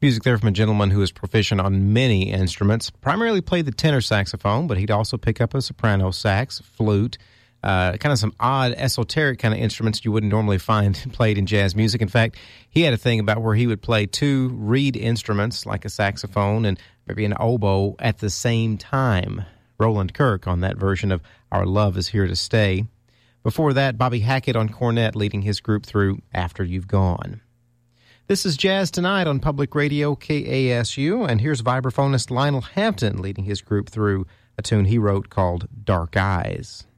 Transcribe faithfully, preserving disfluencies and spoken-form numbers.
Music there from a gentleman who is proficient on many instruments, primarily played the tenor saxophone, but he'd also pick up a soprano sax, flute, uh, kind of some odd, esoteric kind of instruments you wouldn't normally find played in jazz music. In fact, he had a thing about where he would play two reed instruments, like a saxophone and maybe an oboe, at the same time. Roland Kirk on that version of Our Love Is Here to Stay. Before that, Bobby Hackett on cornet leading his group through After You've Gone. This is Jazz Tonight on Public Radio K A S U, and here's vibraphonist Lionel Hampton leading his group through a tune he wrote called Dark Eyes.